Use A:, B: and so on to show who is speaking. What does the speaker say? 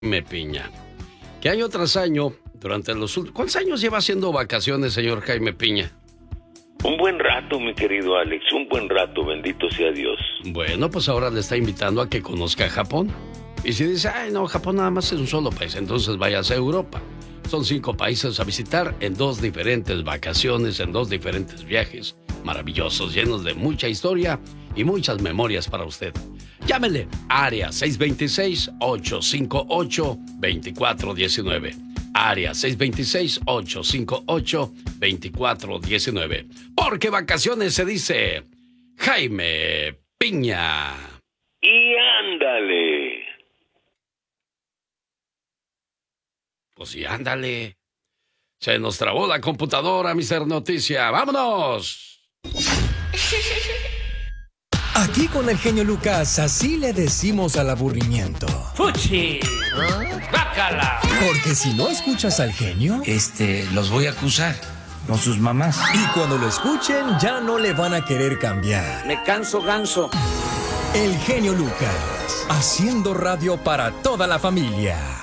A: Jaime Piña, que año tras año, durante los últimos... ¿Cuántos años lleva haciendo vacaciones, señor Jaime Piña?
B: Un buen rato, mi querido Alex, un buen rato, bendito sea Dios.
A: Bueno, pues ahora le está invitando a que conozca Japón. Y si dice, ay, no, Japón nada más es un solo país, entonces váyase a Europa. Son 5 países a visitar en 2 diferentes vacaciones, en 2 diferentes viajes maravillosos, llenos de mucha historia y muchas memorias para usted. Llámele, área 626-858-2419. Área 626-858-2419. Porque vacaciones se dice Jaime Piña.
B: Y ándale.
A: Pues sí, ándale. Se nos trabó la computadora, Mr. Noticia. ¡Vámonos!
C: Aquí con el genio Lucas, así le decimos al aburrimiento.
D: ¡Fuchi! ¡Bácala!
C: Porque si no escuchas al genio...
E: los voy a acusar con sus mamás.
C: Y cuando lo escuchen, ya no le van a querer cambiar.
D: Me canso ganso.
C: El genio Lucas, haciendo radio para toda la familia.